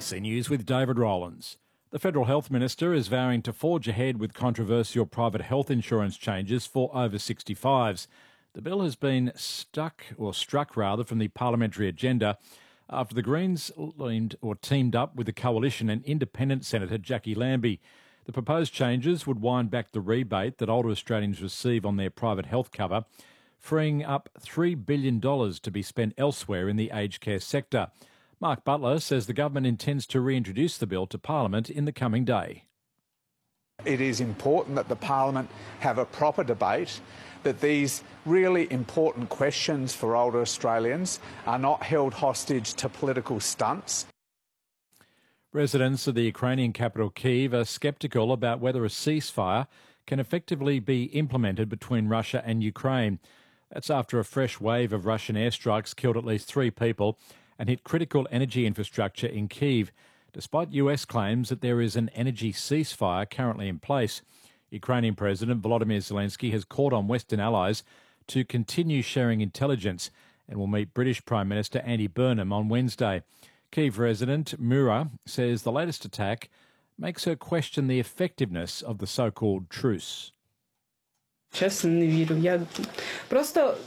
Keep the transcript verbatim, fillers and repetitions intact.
A B C News with David Rowlands. The Federal Health Minister is vowing to forge ahead with controversial private health insurance changes for over sixty-fives. The bill has been stuck, or struck rather, from the parliamentary agenda after the Greens leaned or teamed up with the Coalition and Independent Senator Jackie Lambie. The proposed changes would wind back the rebate that older Australians receive on their private health cover, freeing up three billion dollars to be spent elsewhere in the aged care sector. Mark Butler says the government intends to reintroduce the bill to Parliament in the coming day. It is important that the Parliament have a proper debate, that these really important questions for older Australians are not held hostage to political stunts. Residents of the Ukrainian capital Kyiv are sceptical about whether a ceasefire can effectively be implemented between Russia and Ukraine. That's after a fresh wave of Russian airstrikes killed at least three people and hit critical energy infrastructure in Kyiv, despite U S claims that there is an energy ceasefire currently in place. Ukrainian President Volodymyr Zelensky has called on Western allies to continue sharing intelligence and will meet British Prime Minister Andy Burnham on Wednesday. Kyiv resident Mura says the latest attack makes her question the effectiveness of the so-called truce. Чесно, не вірю. Я просто